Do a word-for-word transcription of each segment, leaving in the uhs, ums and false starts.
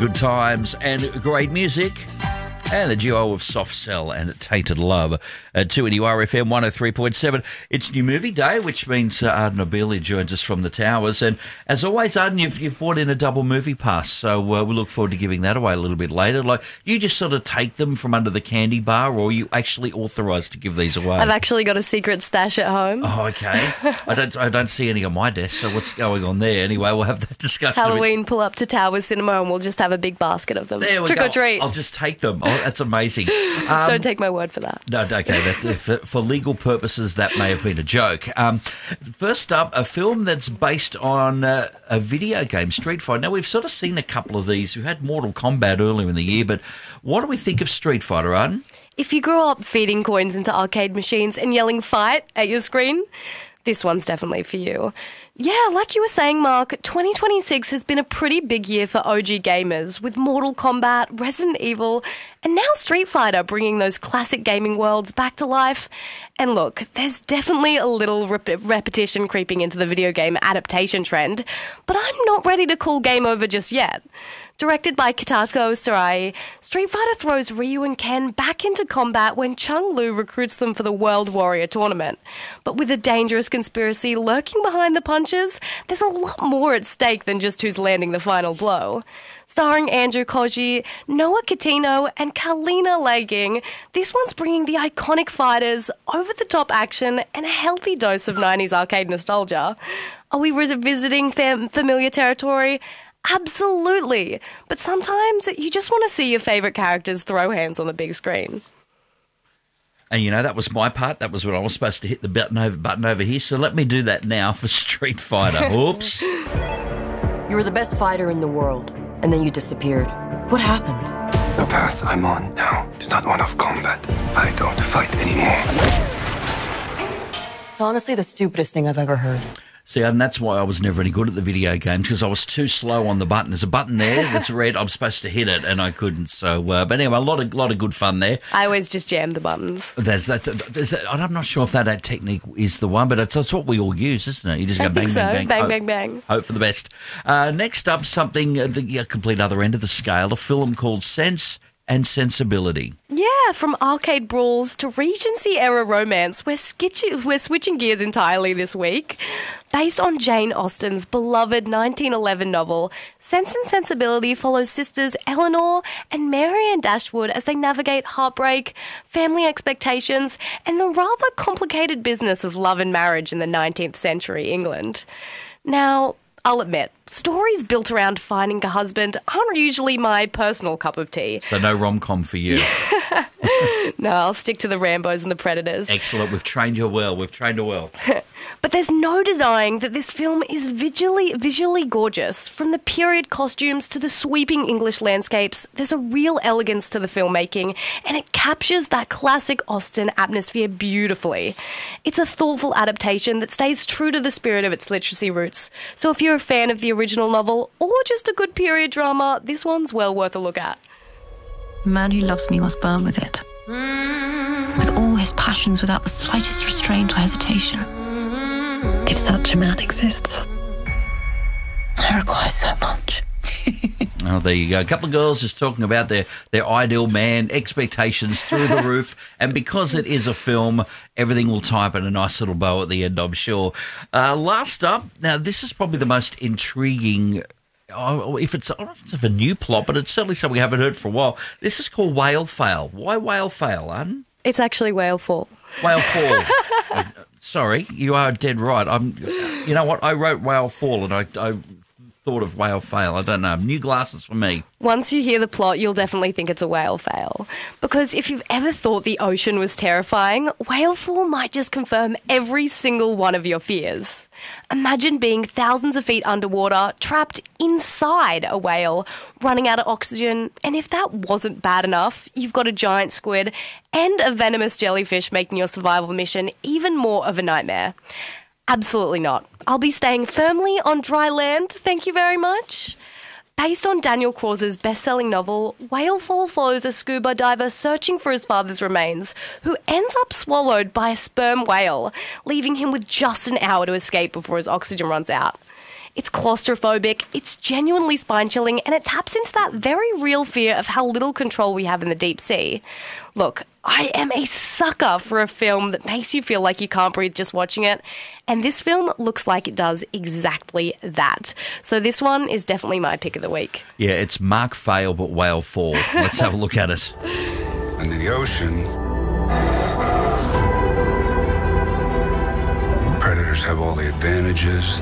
good times and great music. And the duo of Soft Cell and Tainted Love at two N U R F M one oh three point seven. It's New Movie Day, which means uh, Arden Obelia joins us from the Towers. And as always, Arden, you've, you've brought in a double movie pass, so uh, we look forward to giving that away a little bit later. Like, you just sort of take them from under the candy bar, or are you actually authorised to give these away? I've actually got a secret stash at home. Oh, okay. I don't I don't see any on my desk, so what's going on there? Anyway, we'll have that discussion. Halloween, pull up to Towers Cinema and we'll just have a big basket of them. There we Trick go. or treat. I'll just take them. Oh, that's amazing. Um, Don't take my word for that. No, okay. That, for, for legal purposes, that may have been a joke. Um, first up, a film that's based on uh, a video game, Street Fighter. Now, we've sort of seen a couple of these. We've had Mortal Kombat earlier in the year, but what do we think of Street Fighter, Arden? If you grew up feeding coins into arcade machines and yelling fight at your screen, this one's definitely for you. Yeah, like you were saying, Mark, twenty twenty-six has been a pretty big year for O G gamers, with Mortal Kombat, Resident Evil, and now Street Fighter bringing those classic gaming worlds back to life. And look, there's definitely a little rep- repetition creeping into the video game adaptation trend, but I'm not ready to call game over just yet. Directed by Kitako Sarai, Street Fighter throws Ryu and Ken back into combat when Chung Lu recruits them for the World Warrior Tournament. But with a dangerous conspiracy lurking behind the punches, there's a lot more at stake than just who's landing the final blow. Starring Andrew Koji, Noah Catino, and Kalina Legging, this one's bringing the iconic fighters, over-the-top action, and a healthy dose of nineties arcade nostalgia. Are we revisiting fam- familiar territory? Absolutely. But sometimes you just want to see your favourite characters throw hands on the big screen. And, you know, that was my part. That was when I was supposed to hit the button over, button over here. So let me do that now for Street Fighter. Oops. You were the best fighter in the world, and then you disappeared. What happened? The path I'm on now is not one of combat. I don't fight anymore. It's honestly the stupidest thing I've ever heard. See, and that's why I was never any good at the video games, because I was too slow on the button. There's a button there that's red. I'm supposed to hit it, and I couldn't. So, uh, but anyway, a lot of lot of good fun there. I always just jam the buttons. There's that. There's that. I'm not sure if that, that technique is the one, but it's, it's what we all use, isn't it? You just I go think bang, so. bang, bang, Bang, hope, bang, bang. Hope for the best. Uh, next up, something at the yeah, complete other end of the scale. A film called Sense and Sensibility. Yeah, from arcade brawls to Regency-era romance, we're, skitch- we're switching gears entirely this week. Based on Jane Austen's beloved nineteen eleven novel, Sense and Sensibility follows sisters Eleanor and Marianne Dashwood as they navigate heartbreak, family expectations, and the rather complicated business of love and marriage in the nineteenth century England. Now, I'll admit, stories built around finding a husband aren't usually my personal cup of tea. So no rom-com for you. No, I'll stick to the Rambos and the Predators. Excellent. We've trained you well. We've trained you well. But there's no denying that this film is visually visually gorgeous. From the period costumes to the sweeping English landscapes, there's a real elegance to the filmmaking, and it captures that classic Austen atmosphere beautifully. It's a thoughtful adaptation that stays true to the spirit of its literacy roots. So if you're a fan of the original novel or just a good period drama, this one's well worth a look at. The man who loves me must burn with it. With all his passions without the slightest restraint or hesitation. If such a man exists, I require so much. Oh, there you go. A couple of girls just talking about their, their ideal man, expectations through the roof. And because it is a film, everything will tie up in a nice little bow at the end, I'm sure. Uh, last up, now this is probably the most intriguing, oh, if it's, I don't know if it's a new plot, but it's certainly something we haven't heard for a while. This is called Whale Fail. Why Whale Fail, Arden? It's actually Whale Fall. Whale Fall. uh, sorry, you are dead right. I'm. You know what? I wrote Whale Fall and I, I thought of Whale Fail. I don't know. New glasses for me. Once you hear the plot, you'll definitely think it's a whale fail. Because if you've ever thought the ocean was terrifying, Whale Fall might just confirm every single one of your fears. Imagine being thousands of feet underwater, trapped inside a whale, running out of oxygen, and if that wasn't bad enough, you've got a giant squid and a venomous jellyfish making your survival mission even more of a nightmare. Absolutely not. I'll be staying firmly on dry land, thank you very much. Based on Daniel Krause's best-selling novel, Whale Fall follows a scuba diver searching for his father's remains, who ends up swallowed by a sperm whale, leaving him with just an hour to escape before his oxygen runs out. It's claustrophobic, it's genuinely spine-chilling, and it taps into that very real fear of how little control we have in the deep sea. Look, I am a sucker for a film that makes you feel like you can't breathe just watching it, and this film looks like it does exactly that. So this one is definitely my pick of the week. Yeah, it's Mark Fail but Whale Fall. Let's have a look at it. Under the ocean, predators have all the advantages.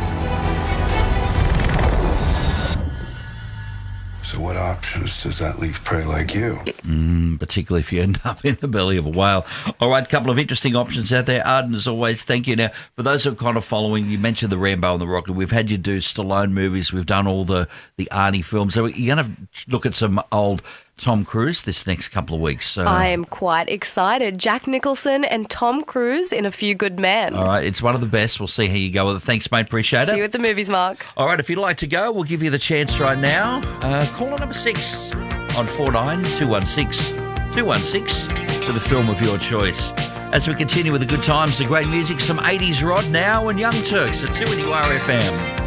So what options does that leave prey like you? Mm, particularly if you end up in the belly of a whale. All right, a couple of interesting options out there. Arden, as always, thank you. Now, for those who are kind of following, you mentioned the Rambo and the Rocket. We've had you do Stallone movies. We've done all the, the Arnie films. So you're going to look at some old Tom Cruise this next couple of weeks. So. I am quite excited. Jack Nicholson and Tom Cruise in A Few Good Men. All right, it's one of the best. We'll see how you go with it. Thanks, mate. Appreciate it. See you at the movies, Mark. All right, if you'd like to go, we'll give you the chance right now. Uh, call on number six on four nine two one six two one six for the film of your choice. As we continue with the good times, the great music, some eighties Rod now and Young Turks at two N U R F M.